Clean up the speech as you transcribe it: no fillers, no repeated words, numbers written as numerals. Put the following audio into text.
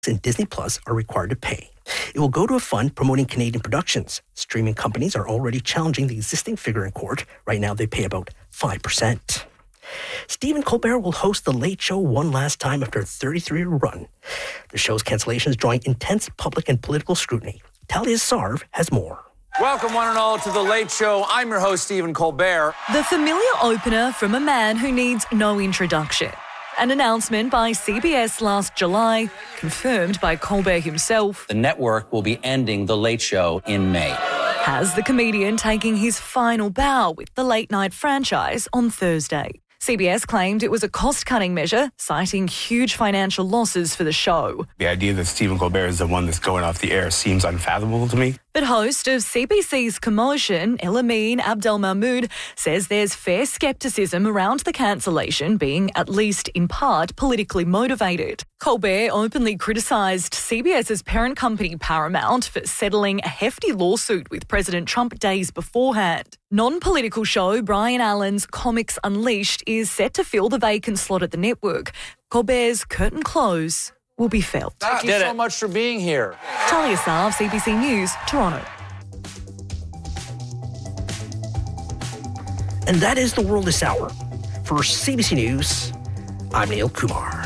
and Disney Plus are required to pay. It will go to a fund promoting Canadian productions. Streaming companies are already challenging the existing figure in court. Right now, they pay about 5%. Stephen Colbert will host The Late Show one last time after a 33-year run. The show's cancellation is drawing intense public and political scrutiny. Talia Sarv has more. Welcome, one and all, to The Late Show. I'm your host, Stephen Colbert. The familiar opener from a man who needs no introduction. An announcement by CBS last July, confirmed by Colbert himself. The network will be ending The Late Show in May. Has the comedian taking his final bow with the late-night franchise on Thursday. CBS claimed it was a cost-cutting measure, citing huge financial losses for the show. The idea that Stephen Colbert is the one that's going off the air seems unfathomable to me. But host of CBC's Commotion, Elamin Abdelmahmoud, says there's fair scepticism around the cancellation being, at least in part, politically motivated. Colbert openly criticised CBS's parent company Paramount for settling a hefty lawsuit with President Trump days beforehand. Non-political show Brian Allen's Comics Unleashed is set to fill the vacant slot at the network. Colbert's curtain close will be felt. Thank you so much for being here. Talia Sarv, CBC News, Toronto. And that is the world this hour. For CBC News, I'm Neil Kumar.